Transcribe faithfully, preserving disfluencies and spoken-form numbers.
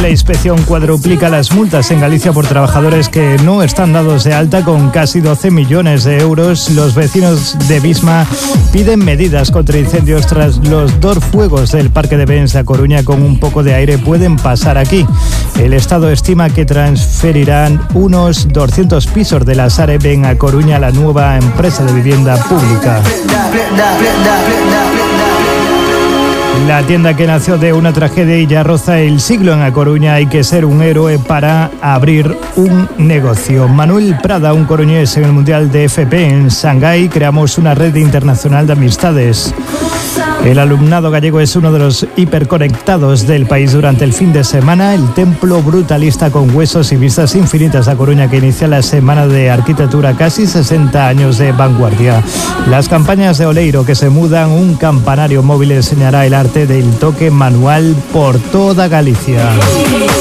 La inspección cuadruplica las multas en Galicia por trabajadores que no están dados de alta con casi doce millones de euros. Los vecinos de Visma piden medidas contra incendios tras los dos fuegos del Parque de Bens de A Coruña. Con un poco de aire pueden pasar aquí. El Estado estima que transferirán unos doscientos pisos de la Sareb en A Coruña a la nueva empresa de vivienda pública. La tienda que nació de una tragedia y ya roza el siglo en A Coruña. Hay que ser un héroe para abrir un negocio. Manuel Prada, un coruñés en el Mundial de F P en Shanghái. Creamos una red internacional de amistades. El alumnado gallego es uno de los hiperconectados del país. Durante el fin de semana, el templo brutalista con huesos y vistas infinitas de A Coruña, que inicia la Semana de Arquitectura, casi sesenta años de vanguardia. Las campañas de Oleiro, que se mudan, un campanario móvil enseñará el arte del toque manual por toda Galicia.